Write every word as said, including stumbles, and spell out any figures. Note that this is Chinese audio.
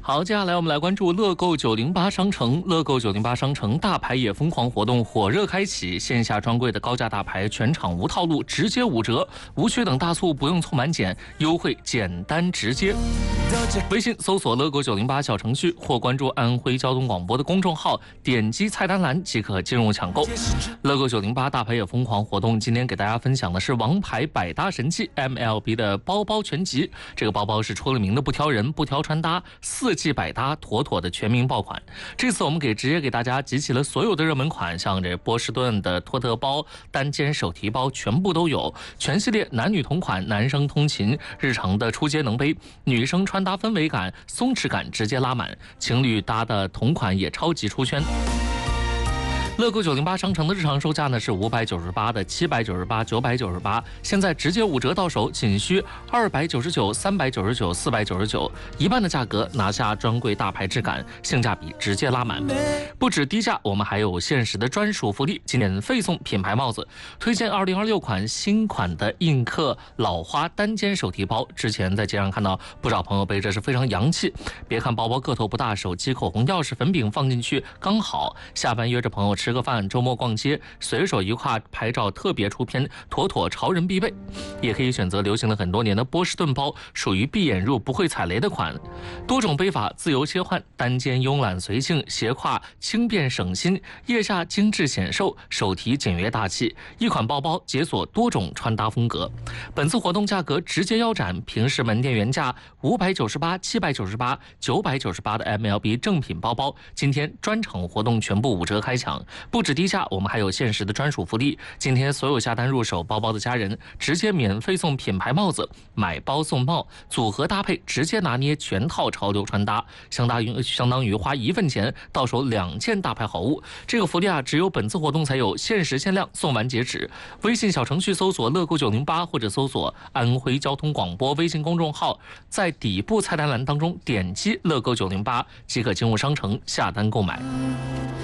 好，接下来我们来关注乐购九零八商城。乐购九零八商城大牌也疯狂活动火热开启，线下专柜的高价大牌全场无套路，直接五折，无需等大促，不用凑满减，优惠简单直接。微信搜索乐购九零八小程序或关注安徽交通广播的公众号，点击菜单栏即可进入抢购。乐购九零八大牌也疯狂活动，今天给大家分享的是王牌百搭神器 M L B 的包包全集。这个包包是出了名的不挑人、不挑穿搭，四季百搭，妥妥的全民爆款。这次我们给直接给大家集齐了所有的热门款，像这波士顿的托特包、单肩手提包全部都有，全系列男女同款，男生通勤日常的出街能背，女生穿搭氛围感、松弛感直接拉满，情侣搭的同款也超级出圈。乐购九零八商城的日常售价呢是五百九十八的、七百九十八、九百九十八，现在直接五折到手，仅需二百九十九、三百九十九、四百九十九，一半的价格拿下专柜大牌质感，性价比直接拉满。不止低价，我们还有限时的专属福利，免费送品牌帽子。推荐二零二六款新款的印刻老花单肩手提包，之前在街上看到不少朋友背着，是非常洋气。别看包包个头不大，手机、口红、钥匙、粉饼放进去刚好，下班约着朋友吃个饭，周末逛街随手一挎拍照特别出片，妥妥潮人必备。也可以选择流行了很多年的波士顿包，属于闭眼入不会踩雷的款，多种背法自由切换，单肩慵懒随性，斜挎轻便省心，腋下精致显瘦，手提简约大气，一款包包解锁多种穿搭风格。本次活动价格直接腰斩，平时门店原价五百九十八、七百九十八、九百九十八的 M L B 正品包包，今天专场活动全部五折开抢。不止低价，我们还有限时的专属福利。今天所有下单入手包包的家人，直接免费送品牌帽子，买包送帽，组合搭配直接拿捏全套潮流穿搭，相当于相当于花一份钱到手两件大牌好物。这个福利啊，只有本次活动才有，限时限量，送完截止。微信小程序搜索乐购九零八或者搜索安徽交通广播微信公众号，在底部菜单栏当中点击乐购九零八即可进入商城下单购买。